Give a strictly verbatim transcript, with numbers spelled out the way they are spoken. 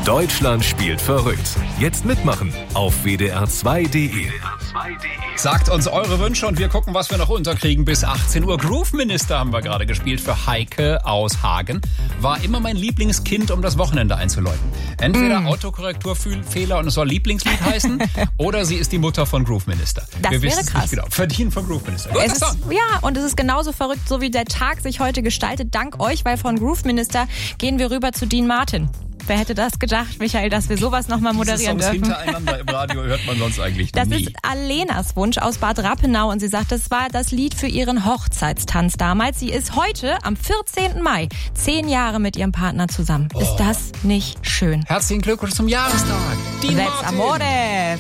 Deutschland spielt verrückt. Jetzt mitmachen auf w d r zwei punkt d e. Sagt uns eure Wünsche und wir gucken, was wir noch unterkriegen bis achtzehn Uhr. Groove Minister haben wir gerade gespielt für Heike aus Hagen. War immer mein Lieblingskind, um das Wochenende einzuläuten. Entweder mm. Autokorrekturfehler und es soll Lieblingslied heißen oder sie ist die Mutter von Groove Minister. Das wir wäre krass. Nicht genau. Verdienen von Groove Minister. Es ist, ja, und es ist genauso verrückt, so wie der Tag sich heute gestaltet. Dank euch, weil von Groove Minister gehen wir rüber zu Dean Martin. Wer hätte das gedacht, Michael, dass wir sowas nochmal moderieren Songs dürfen? hintereinander im Radio hört man sonst eigentlich das nie. Das ist Alenas Wunsch aus Bad Rappenau und sie sagt, das war das Lied für ihren Hochzeitstanz damals. Sie ist heute am vierzehnten Mai zehn Jahre mit ihrem Partner zusammen. Oh. Ist das nicht schön? Herzlichen Glückwunsch zum Jahrestag. That's Amore.